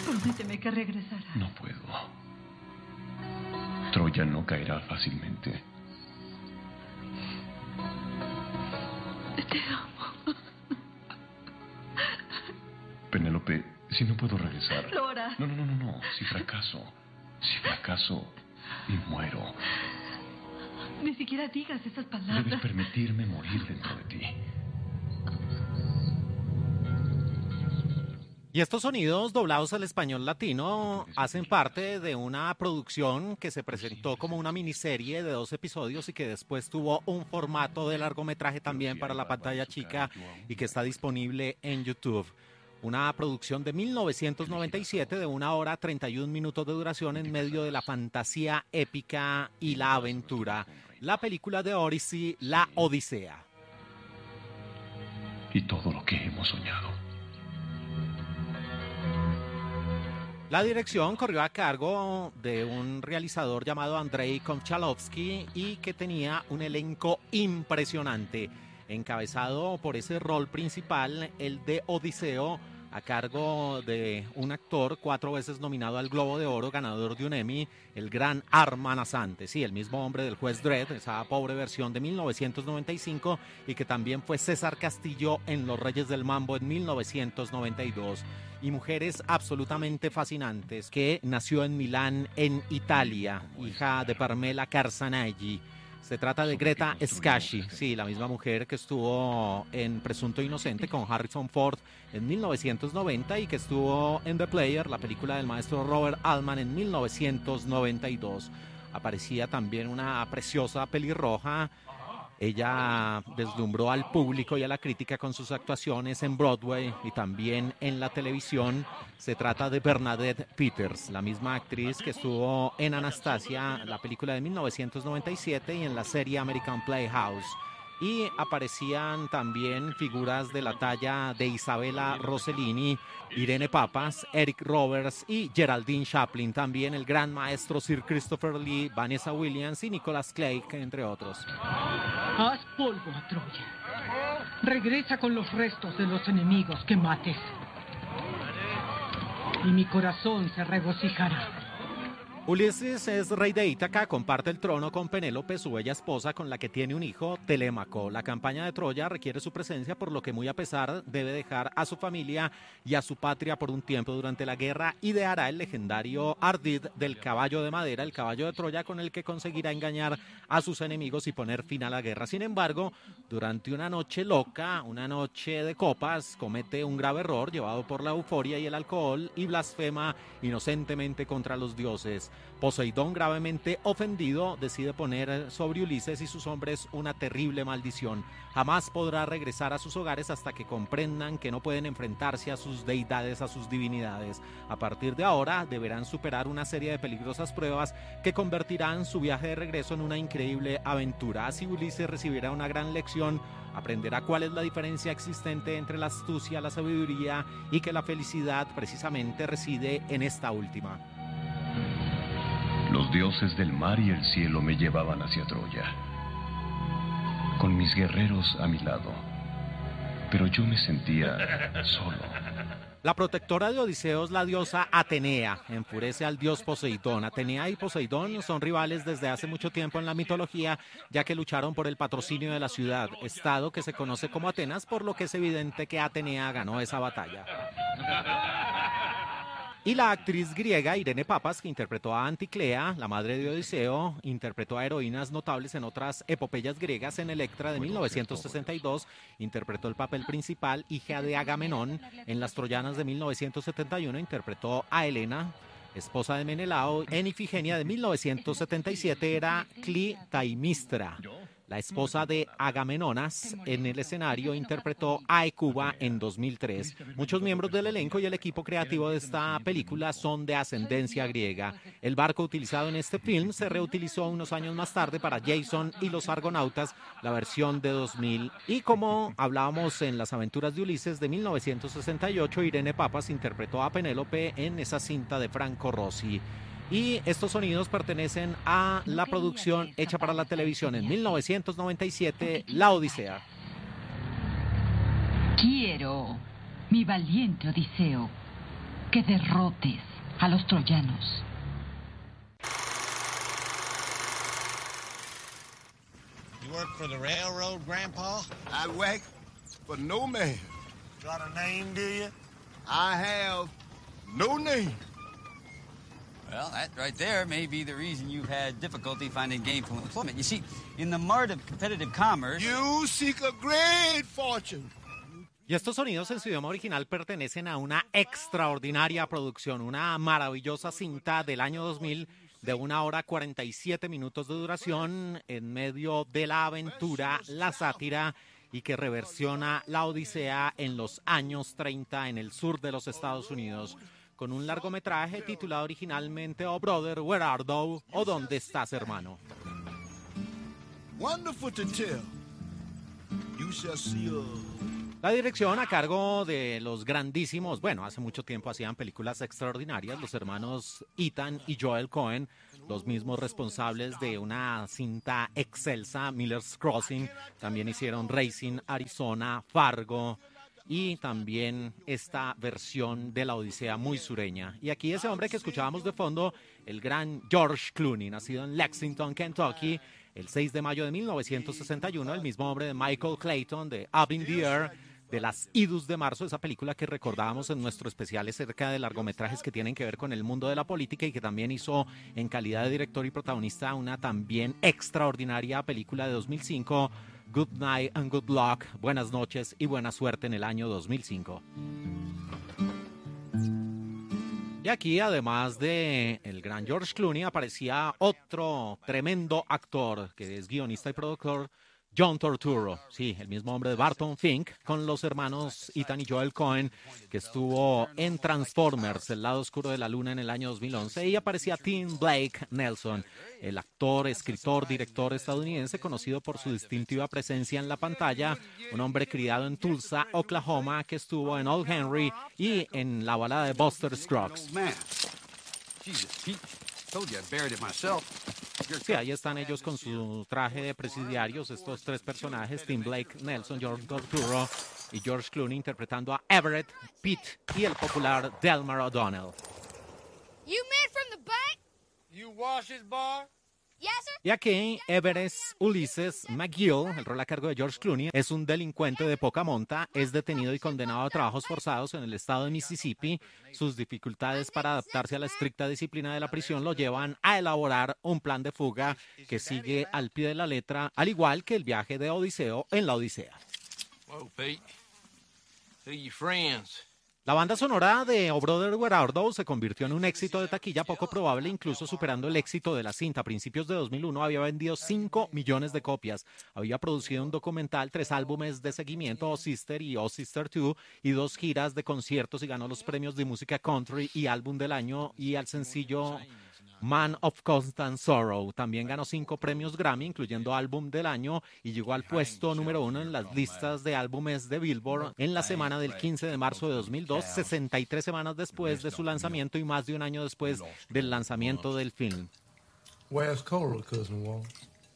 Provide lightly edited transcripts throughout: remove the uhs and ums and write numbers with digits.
Prométeme que regresará. No puedo. Troya no caerá fácilmente. Te amo. Penélope, si no puedo regresar... Lo harás. No. Si fracaso y muero... Ni siquiera digas esas palabras. Debes permitirme morir dentro de ti. Y estos sonidos doblados al español latino hacen parte de una producción que se presentó como una miniserie de 2 episodios y que después tuvo un formato de largometraje también para la pantalla chica y que está disponible en YouTube. Una producción de 1997 de 1 hora 31 minutos de duración en medio de la fantasía épica y la aventura. La película de Odyssey, La Odisea. Y todo lo que hemos soñado. La dirección corrió a cargo de un realizador llamado Andrei Konchalovsky y que tenía un elenco impresionante, encabezado por ese rol principal, el de Odiseo, a cargo de un actor 4 veces nominado al Globo de Oro, ganador de un Emmy, el gran Arman Assante, sí, el mismo hombre del juez Dredd, esa pobre versión de 1995, y que también fue César Castillo en Los Reyes del Mambo en 1992. Y mujeres absolutamente fascinantes, que nació en Milán, en Italia, hija de Parmela Carsanaggi. Se trata de Greta Scacchi, sí, la misma mujer que estuvo en Presunto Inocente con Harrison Ford en 1990 y que estuvo en The Player, la película del maestro Robert Altman, en 1992. Aparecía también una preciosa pelirroja. Ella deslumbró al público y a la crítica con sus actuaciones en Broadway y también en la televisión. Se trata de Bernadette Peters, la misma actriz que estuvo en Anastasia, la película de 1997, y en la serie American Playhouse. Y aparecían también figuras de la talla de Isabella Rossellini, Irene Papas, Eric Roberts y Geraldine Chaplin, también el gran maestro Sir Christopher Lee, Vanessa Williams y Nicholas Clegg, entre otros. Haz polvo a Troya. Regresa con los restos de los enemigos que mates. Y mi corazón se regocijará. Ulises es rey de Ítaca, comparte el trono con Penélope, su bella esposa, con la que tiene un hijo, Telémaco. La campaña de Troya requiere su presencia, por lo que muy a pesar debe dejar a su familia y a su patria por un tiempo durante la guerra. Ideará el legendario ardid del caballo de madera, el caballo de Troya, con el que conseguirá engañar a sus enemigos y poner fin a la guerra. Sin embargo, durante una noche loca, una noche de copas, comete un grave error llevado por la euforia y el alcohol y blasfema inocentemente contra los dioses. Poseidón, gravemente ofendido, decide poner sobre Ulises y sus hombres una terrible maldición. Jamás podrá regresar a sus hogares hasta que comprendan que no pueden enfrentarse a sus deidades, a sus divinidades. A partir de ahora deberán superar una serie de peligrosas pruebas que convertirán su viaje de regreso en una increíble aventura. Así Ulises recibirá una gran lección, aprenderá cuál es la diferencia existente entre la astucia, la sabiduría y que la felicidad precisamente reside en esta última. Los dioses del mar y el cielo me llevaban hacia Troya, con mis guerreros a mi lado, pero yo me sentía solo. La protectora de Odiseo es la diosa Atenea, enfurece al dios Poseidón. Atenea y Poseidón son rivales desde hace mucho tiempo en la mitología, ya que lucharon por el patrocinio de la ciudad, estado que se conoce como Atenas, por lo que es evidente que Atenea ganó esa batalla. Y la actriz griega Irene Papas, que interpretó a Anticlea, la madre de Odiseo, interpretó a heroínas notables en otras epopeyas griegas. En Electra de 1962 interpretó el papel principal, hija de Agamenón. En Las Troyanas de 1971 interpretó a Helena, esposa de Menelao. En Ifigenia de 1977 era Clitaimnestra, la esposa de Agamenonas. En el escenario interpretó a Hecuba en 2003. Muchos miembros del elenco y el equipo creativo de esta película son de ascendencia griega. El barco utilizado en este film se reutilizó unos años más tarde para Jason y los Argonautas, la versión de 2000. Y como hablábamos en Las aventuras de Ulises de 1968, Irene Papas interpretó a Penélope en esa cinta de Franco Rossi. Y estos sonidos pertenecen a la producción hecha para la televisión en 1997, La Odisea. Quiero, mi valiente Odiseo, que derrotes a los troyanos. You work for the railroad, Grandpa? I work for no man. Got a name, do you? I have no name. Well, that right there may be the reason you've had difficulty finding gainful employment. You see, in the mart of competitive commerce... You seek a great fortune. Y estos sonidos en su idioma original pertenecen a una extraordinaria producción, una maravillosa cinta del año 2000 de 1 hora 47 minutos de duración en medio de la aventura, la sátira y que reversiona la Odisea en los años 30 en el sur de los Estados Unidos, con un largometraje titulado originalmente Oh Brother, Where Art Thou? O ¿Dónde estás, hermano? Wonderful to tell. You shall see La dirección a cargo de los grandísimos, bueno, hace mucho tiempo hacían películas extraordinarias, los hermanos Ethan y Joel Coen, los mismos responsables de una cinta excelsa, Miller's Crossing, también hicieron Racing Arizona, Fargo y también esta versión de la Odisea muy sureña. Y aquí ese hombre que escuchábamos de fondo, el gran George Clooney, nacido en Lexington, Kentucky, el 6 de mayo de 1961, el mismo hombre de Michael Clayton, de Up in the Air, de Las Idus de Marzo, esa película que recordábamos en nuestro especial acerca de largometrajes que tienen que ver con el mundo de la política y que también hizo en calidad de director y protagonista una también extraordinaria película de 2005, Good Night and Good Luck, Buenas noches y buena suerte en el año 2005. Y aquí, además de el gran George Clooney, aparecía otro tremendo actor que es guionista y productor, John Turturro, sí, el mismo hombre de Barton Fink, con los hermanos Ethan y Joel Coen, que estuvo en Transformers, El lado oscuro de la luna, en el año 2011, y aparecía Tim Blake Nelson, el actor, escritor, director estadounidense, conocido por su distintiva presencia en la pantalla, un hombre criado en Tulsa, Oklahoma, que estuvo en Old Henry y en la balada de Buster Scruggs. Sí, ahí están ellos con su traje de presidiarios, estos tres personajes, Tim Blake Nelson, John Turturro y George Clooney, interpretando a Everett, Pete y el popular Delmar O'Donnell. You men from the bank? You wash his bar? Yes, sir. Y aquí Everett Ulysses McGill, el rol a cargo de George Clooney, es un delincuente de poca monta, es detenido y condenado a trabajos forzados en el estado de Mississippi. Sus dificultades para adaptarse a la estricta disciplina de la prisión lo llevan a elaborar un plan de fuga que sigue al pie de la letra, al igual que el viaje de Odiseo en la Odisea. Whoa, Pete. See your friends. La banda sonora de Oh Brother, Where Art Thou? Se convirtió en un éxito de taquilla poco probable, incluso superando el éxito de la cinta. A principios de 2001 había vendido 5 millones de copias. Había producido un documental, 3 álbumes de seguimiento, Oh Sister y Oh Sister 2, y 2 giras de conciertos, y ganó los premios de música country y álbum del año y al sencillo Man of Constant Sorrow. También ganó 5 premios Grammy, incluyendo álbum del año, y llegó al puesto número 1 en las listas de álbumes de Billboard en la semana del 15 de marzo de 2002, 63 semanas después de su lanzamiento y más de un año después del lanzamiento del film. Where's Coral, Cousin Walt?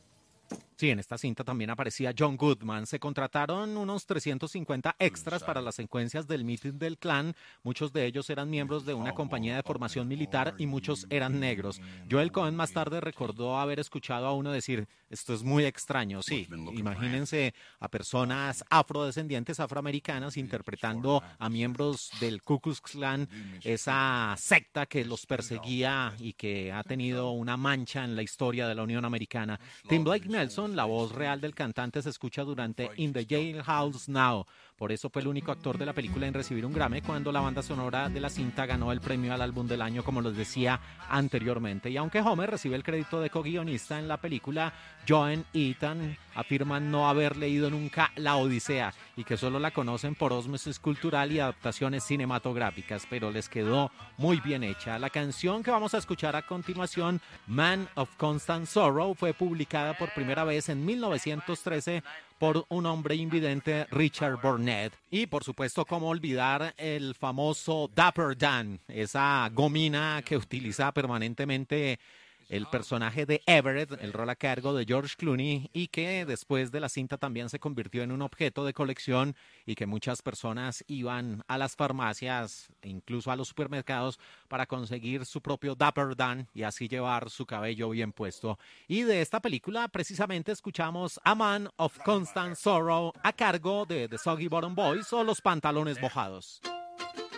Sí, en esta cinta también aparecía John Goodman. Se contrataron unos 350 extras para las secuencias del mitin del Klan. Muchos de ellos eran miembros de una compañía de formación militar y muchos eran negros. Joel Coen más tarde recordó haber escuchado a uno decir, esto es muy extraño. Sí, imagínense a personas afrodescendientes, afroamericanas, interpretando a miembros del Ku Klux Klan, esa secta que los perseguía y que ha tenido una mancha en la historia de la Unión Americana. Tim Blake Nelson, la voz real del cantante, se escucha durante In the Jailhouse Now. Por eso fue el único actor de la película en recibir un Grammy cuando la banda sonora de la cinta ganó el premio al álbum del año, como les decía anteriormente. Y aunque Homer recibe el crédito de co-guionista en la película, Joan y Ethan afirman no haber leído nunca La Odisea y que solo la conocen por ósmosis cultural y adaptaciones cinematográficas, pero les quedó muy bien hecha. La canción que vamos a escuchar a continuación, Man of Constant Sorrow, fue publicada por primera vez en 1913 por un hombre invidente, Richard Burnett. Y por supuesto, cómo olvidar el famoso Dapper Dan, esa gomina que utiliza permanentemente el personaje de Everett, el rol a cargo de George Clooney, y que después de la cinta también se convirtió en un objeto de colección y que muchas personas iban a las farmacias, incluso a los supermercados, para conseguir su propio Dapper Dan y así llevar su cabello bien puesto. Y de esta película precisamente escuchamos A Man of Constant Sorrow a cargo de The Soggy Bottom Boys o Los Pantalones Mojados.